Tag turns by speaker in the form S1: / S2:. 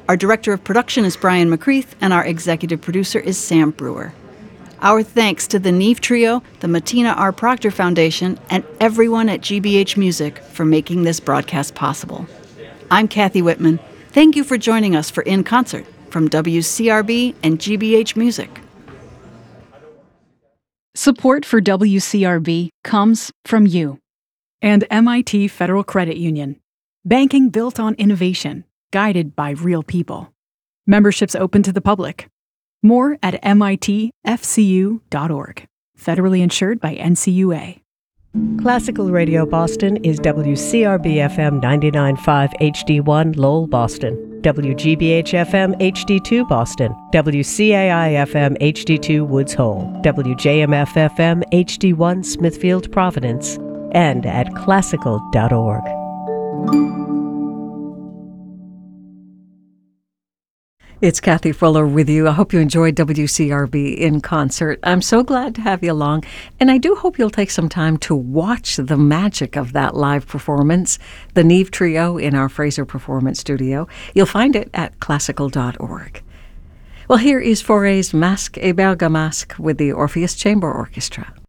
S1: Our director of production is Brian McCreath, and our executive producer is Sam Brewer. Our thanks to the Neve Trio, the Martina R. Proctor Foundation, and everyone at GBH Music for making this broadcast possible. I'm Kathy Whitman. Thank you for joining us for In Concert from WCRB and GBH Music.
S2: Support for WCRB comes from you and MIT Federal Credit Union. Banking built on innovation, guided by real people. Memberships open to the public. More at mitfcu.org. Federally insured by NCUA.
S3: Classical Radio Boston is WCRB-FM 99.5 HD1 Lowell, Boston, WGBH-FM HD2 Boston, WCAI-FM HD2 Woods Hole, WJMF-FM HD1 Smithfield, Providence, and at classical.org.
S4: It's Kathy Fuller with you. I hope you enjoyed WCRB In Concert. I'm so glad to have you along, and I do hope you'll take some time to watch the magic of that live performance, the Neve Trio in our Fraser Performance Studio. You'll find it at classical.org. Well, here is Fauré's Masque et Bergamasque with the Orpheus Chamber Orchestra.